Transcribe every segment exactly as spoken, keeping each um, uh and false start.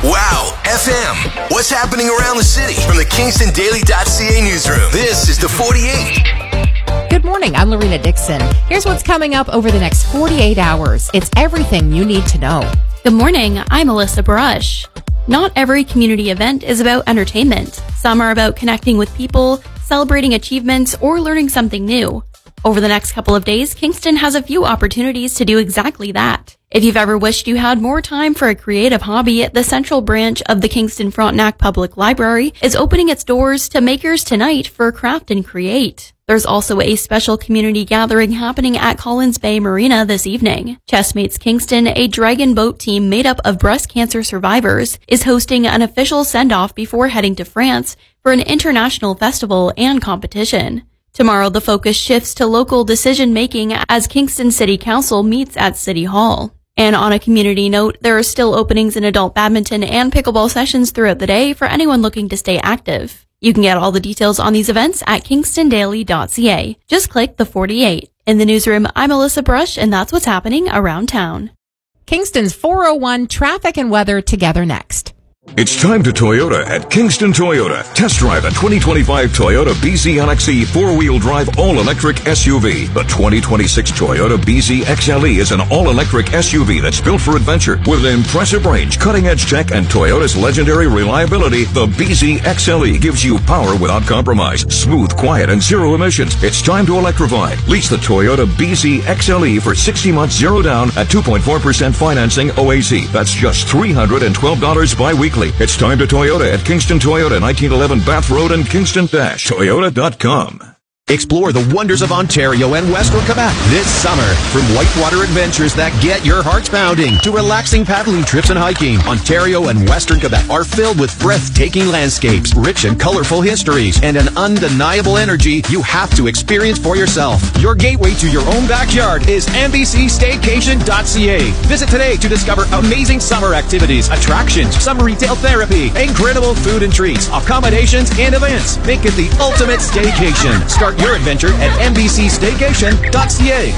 Wow F M. What's happening around the city? From the Kingston Daily dot C A newsroom, this is the forty-eight. Good morning, I'm Lorena Dixon. Here's what's coming up over the next forty-eight hours. It's everything you need to know. Good morning, I'm Alyssa Brush. Not every community event is about entertainment. Some are about connecting with people, celebrating achievements, or learning something new. Over the next couple of days, Kingston has a few opportunities to do exactly that. If you've ever wished you had more time for a creative hobby, the central branch of the Kingston Frontenac Public Library is opening its doors to Makers Tonight for Craft and Create. There's also a special community gathering happening at Collins Bay Marina this evening. Chessmates Kingston, a dragon boat team made up of breast cancer survivors, is hosting an official send-off before heading to France for an international festival and competition. Tomorrow, the focus shifts to local decision-making as Kingston City Council meets at City Hall. And on a community note, there are still openings in adult badminton and pickleball sessions throughout the day for anyone looking to stay active. You can get all the details on these events at kingston daily dot c a. Just click the forty-eight. In the newsroom, I'm Alyssa Brush, and that's what's happening around town. Kingston's four oh one traffic and weather together next. It's time to Toyota at Kingston Toyota. Test drive a twenty twenty-five Toyota B Z L X E four-wheel drive all-electric S U V. The twenty twenty-six Toyota B Z X L E is an all-electric S U V that's built for adventure. With an impressive range, cutting-edge tech, and Toyota's legendary reliability, the B Z X L E gives you power without compromise. Smooth, quiet, and zero emissions. It's time to electrify. Lease the Toyota B Z X L E for sixty months zero down at two point four percent financing O A Z. That's just three hundred twelve dollars bi-weekly. It's time to Toyota at Kingston Toyota, nineteen eleven Bath Road and Kingston Toyota dot com. Explore the wonders of Ontario and Western Quebec this summer. From whitewater adventures that get your hearts pounding to relaxing paddling trips and hiking, Ontario and Western Quebec are filled with breathtaking landscapes, rich and colorful histories, and an undeniable energy you have to experience for yourself. Your gateway to your own backyard is N B C staycation dot c a. Visit today to discover amazing summer activities, attractions, summer retail therapy, incredible food and treats, accommodations, and events. Make it the ultimate staycation. Start your adventure at N B C staycation dot c a.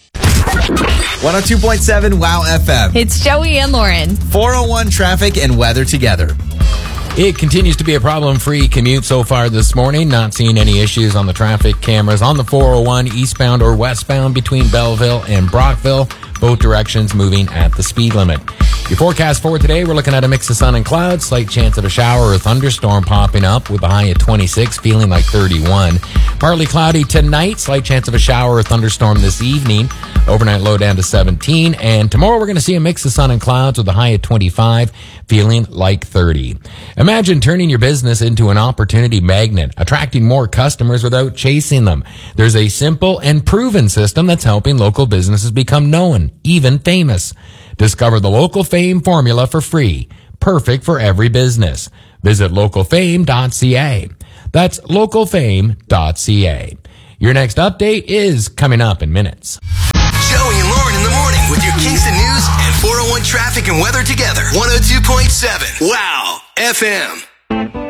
one oh two point seven Wow F M. It's Joey and Lauren. four oh one traffic and weather together. It continues to be a problem-free commute so far this morning. Not seeing any issues on the traffic cameras on the four oh one eastbound or westbound between Belleville and Brockville. Both directions moving at the speed limit. Your forecast for today, we're looking at a mix of sun and clouds, slight chance of a shower or thunderstorm popping up with a high at twenty-six, feeling like thirty-one. Partly cloudy tonight, slight chance of a shower or thunderstorm this evening. Overnight low down to seventeen. And tomorrow we're going to see a mix of sun and clouds with a high at twenty-five, feeling like thirty. Imagine turning your business into an opportunity magnet, attracting more customers without chasing them. There's a simple and proven system that's helping local businesses become known, even famous. Discover the Local Fame formula for free, perfect for every business. Visit local fame dot c a. That's local fame dot c a. Your next update is coming up in minutes. Joey and Lauren in the morning with your Kingston news and four oh one traffic and weather together. one oh two point seven Wow F M.